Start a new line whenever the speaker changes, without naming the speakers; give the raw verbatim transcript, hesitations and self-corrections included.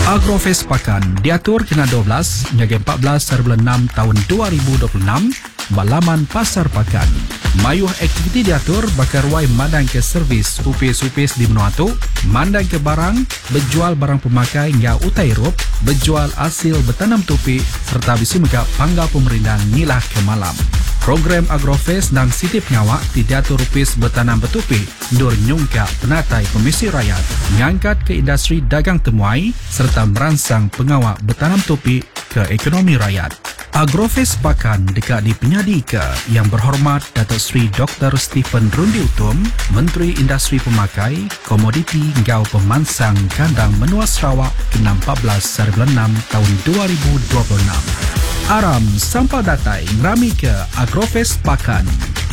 Agrofest Pakan diatur kena dua belas hingga empat belas hari bulan enam tahun dua ribu dua puluh enam Balaman Pasar Pakan. Mayuh aktiviti diatur bakar wai mandang ke servis upis-upis di Benua tu, mandang ke barang, berjual barang pemakai hingga utai rup, berjual hasil bertanam tupi serta bisi mega panggal pemerintah ngilah ke malam. Program Agrofest dan Siti Pengawak diatur upis bertanam betupi dur nyungka penatai Komisi Rakyat mengangkat ke industri dagang temuai serta merangsang pengawak bertanam tupi ke ekonomi rakyat. Agrofest Pakan dekat di penyadi ke Yang Berhormat Datuk Seri Doktor Stephen Rundi Utum, Menteri Industri Pemakai, Komoditi Gau Pemansang Kandang Menua Sarawak ke empat belas hari bulan enam tahun dua ribu dua puluh enam. Aram sampah datai ngerami ke Agrofest Pakan.